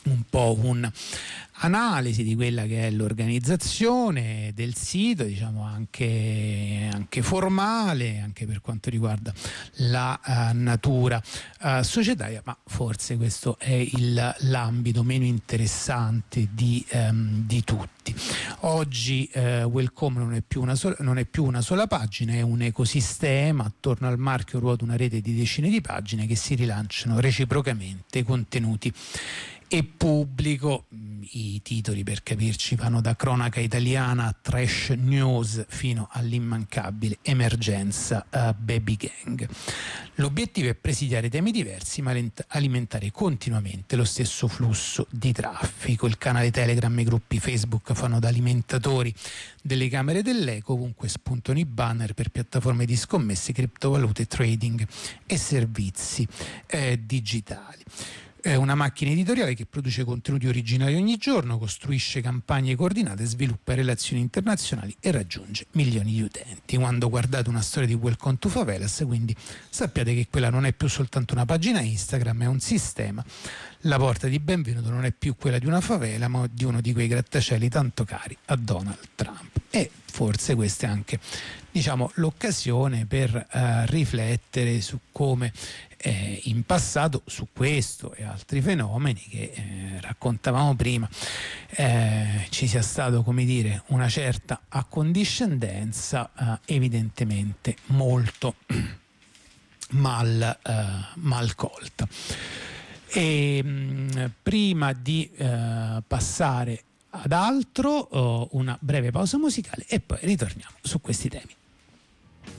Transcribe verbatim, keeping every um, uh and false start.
un po' un'analisi di quella che è l'organizzazione del sito, diciamo anche, anche formale, anche per quanto riguarda la uh, natura uh, societaria, ma forse questo è il, l'ambito meno interessante di, um, di tutti. Oggi uh, Welcome non è, più una sola, non è più una sola pagina, è un ecosistema. Attorno al marchio ruota una rete di decine di pagine che si rilanciano reciprocamente contenuti e pubblico. I titoli, per capirci, vanno da cronaca italiana a trash news fino all'immancabile emergenza uh, baby gang. L'obiettivo è presidiare temi diversi ma alimentare continuamente lo stesso flusso di traffico. Il canale Telegram e i gruppi Facebook fanno da alimentatori delle camere dell'eco, ovunque spuntano i banner per piattaforme di scommesse, criptovalute, trading e servizi eh, digitali. È una macchina editoriale che produce contenuti originali ogni giorno, costruisce campagne coordinate, sviluppa relazioni internazionali e raggiunge milioni di utenti. Quando guardate una storia di Welcome to Favelas, quindi sappiate che quella non è più soltanto una pagina Instagram, è un sistema. La porta di benvenuto non è più quella di una favela, ma di uno di quei grattacieli tanto cari a Donald Trump. E forse questa è anche, diciamo, l'occasione per uh, riflettere su come eh, in passato, su questo e altri fenomeni che eh, raccontavamo prima, eh, ci sia stato, come dire, una certa accondiscendenza uh, evidentemente molto mal, uh, mal colta. E mh, prima di uh, passare ad altro, uh, una breve pausa musicale e poi ritorniamo su questi temi.